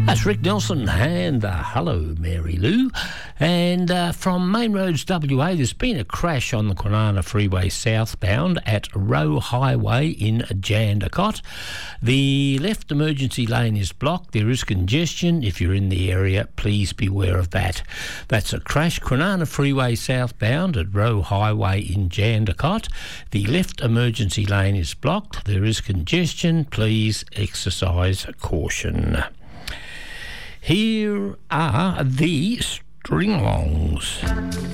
That's Rick Nelson and hello, Mary Lou. And from Main Roads WA, there's been a crash on the Kwinana Freeway southbound at Rowe Highway in Jandakot. The left emergency lane is blocked. There is congestion. If you're in the area, please beware of that. That's a crash, Kwinana Freeway southbound at Rowe Highway in Jandakot. The left emergency lane is blocked. There is congestion. Please exercise caution. Here are the Stringalongs.